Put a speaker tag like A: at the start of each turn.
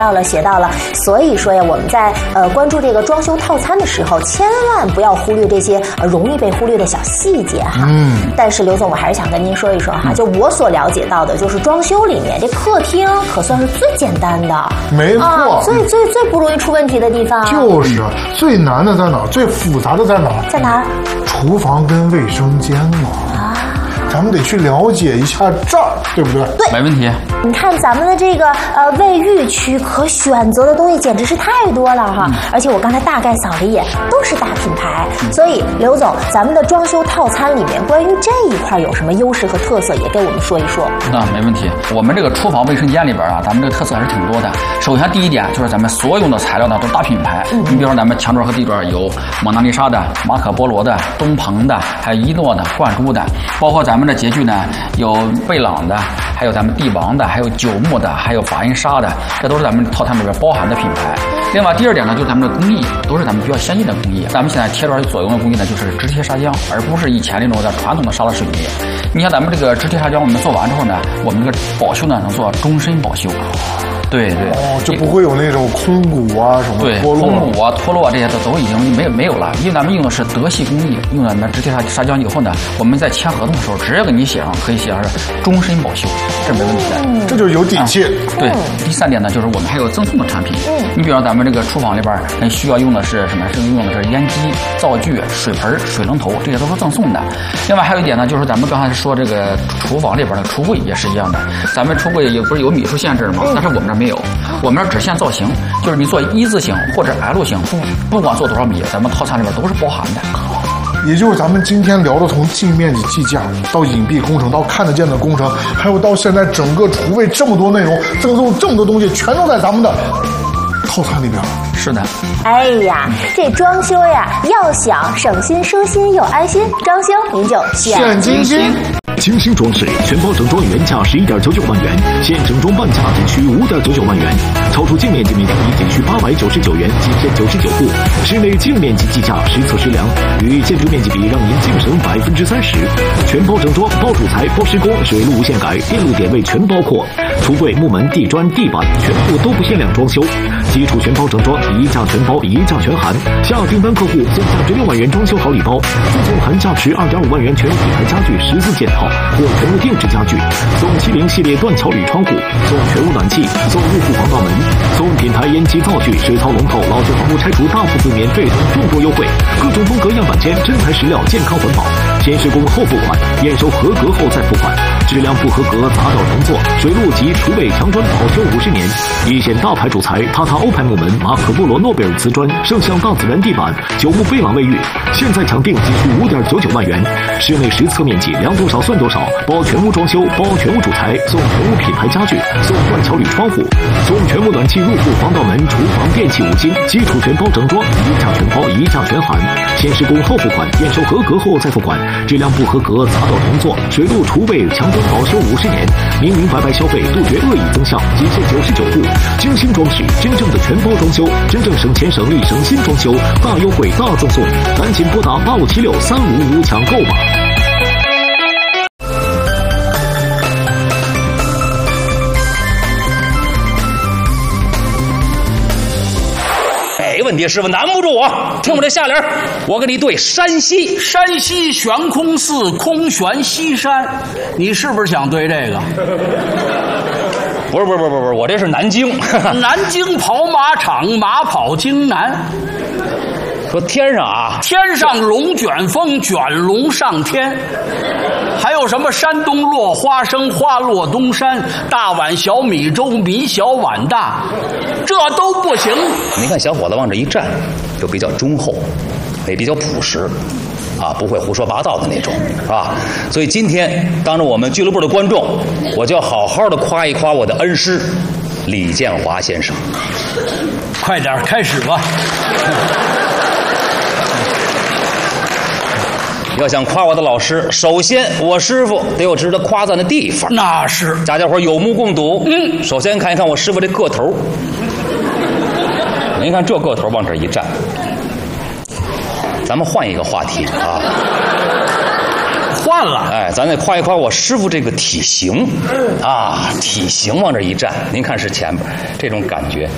A: 写到了，所以说呀，我们在关注这个装修套餐的时候，千万不要忽略这些容易被忽略的小细节哈。但是刘总，我还是想跟您说一说哈，就我所了解到的，就是装修里面这客厅可算是最简单的，
B: 没错，
A: 最不容易出问题的地方。
B: 就是最难的在哪儿？最复杂的在哪儿？
A: 在哪儿？
B: 厨房跟卫生间嘛。咱们得去了解一下这儿，对不对？
A: 对，
C: 没问题。
A: 你看咱们的这个卫浴区可选择的东西简直是太多了哈，而且我刚才大概扫了一眼，都是大品牌。所以刘总，咱们的装修套餐里面关于这一块有什么优势和特色，也给我们说一说。
C: 没问题。我们这个厨房卫生间里边啊，咱们这个特色还是挺多的。首先第一点就是咱们所用的材料呢都是大品牌，你比如说咱们墙砖和地砖有蒙娜丽莎的、马可波罗的、东鹏的，还有伊诺的、冠珠的，包括咱们的洁具呢有贝朗的，还有咱们帝王的，还有九牧的，还有法印沙的，这都是咱们套餐里边包含的品牌。另外第二点呢，就是咱们的工艺都是咱们比较先进的工艺。咱们现在贴砖所用的工艺呢，就是直贴砂浆，而不是以前那种的传统的砂拉水泥。你像咱们这个直贴砂浆，我们做完之后呢，我们这个保修呢能做终身保修。对，
B: 就不会有那种空鼓啊什么脱落，
C: 空鼓啊脱落啊这些都已经没有了，因为咱们用的是德系工艺，用了直贴砂浆以后呢，我们在签合同的时候直接给你写上，可以写上是终身保修，这没问题的，
B: 这就有底气。
C: 对，第三点呢，就是我们还有赠送的产品。你比方咱们这个厨房里边需要用的是什么？是用的是烟机、灶具、水盆、水龙头，这些都是赠送的。另外还有一点呢，就是咱们刚才说这个厨房里边的橱柜也是一样的，咱们橱柜也不是有米数限制吗？但是我们这没有，我们这只限造型，就是你做一字形或者 L 型，不管做多少米，咱们套餐里边都是包含的。
B: 也就是咱们今天聊的，从净面积计价到隐蔽工程，到看得见的工程，还有到现在整个厨卫这么多内容，赠送这么多东西，全都在咱们的套餐里边。
C: 是的。
A: 哎呀，这装修呀，要想省心、舒心又安心，装修您就选金星。
D: 精心装饰全包整装原价11.99万元，现整装半价仅需5.99万元，超出净面积每平米仅需899元，即骗99户。室内净面积计价实测实量，与建筑面积比让您净省30%。全包整装，包主材、包施工、水路无限改，电路点位全包括。橱柜、木门、地砖、地板全部都不限量装修，基础全包整装，一价全包，一价全含。下订单客户送价值6万元装修好礼包，附送含价值2.5万元全品牌家具14件套或全屋定制家具，送70系列断桥铝窗户，送全屋暖气，送入户防盗门，送品牌烟机灶具、水槽龙头、老旧房屋拆除大部分免费等众多优惠，各种风格样板间，真材实料，健康环保，先施工后付款，验收合格后再付款，质量不合格砸掉重做，水路及厨卫墙砖保修50年，一线大牌主材塔塔欧派木门、马可波罗诺贝尔瓷砖、圣象大自然地板、九牧贝朗卫浴，现在抢订仅需5.99万元，室内实测面积量多少算多少，包全屋装修，包全屋主材，送全屋品牌家具，送断桥铝窗户，送全屋暖气入户防盗门、厨房电器5金，基础全包整装，一价全包，一价全含，先施工后付款，验收合格后再付款，质量不合格砸掉重做，水路厨卫墙砖保修50年，明明白白消费，杜绝恶意增项，仅限99户，精心装饰，真正的全包装修，真正省钱省力省心装修，大优惠大赠送，赶紧拨打8576-3555抢购吧。
E: 没问题，师傅难不住我。听我这下联，我给你对山西。
F: 山西悬空寺空悬西山，你是不是想对这个？
E: 不是，我这是南京。
F: 南京跑马场，马跑京南。
E: 说天上啊，
F: 天上龙卷风，卷龙上天。还有什么山东落花生，花落东山，大碗小米粥，米小碗大，这都不行。
E: 您看小伙子往这一站，就比较忠厚，也比较朴实，啊，不会胡说八道的那种，是吧？所以今天当着我们俱乐部的观众，我就要好好的夸一夸我的恩师李建华先生。
F: 快点开始吧。
E: 要想夸我的老师，首先我师傅得有值得夸赞的地方。
F: 那是，
E: 大家伙有目共睹。首先看一看我师傅这个头，您看这个头往这一站。咱们换一个话题啊，
F: 换了。
E: 哎，咱再夸一夸我师傅这个体型啊，体型往这一站，您看是前边这种感觉。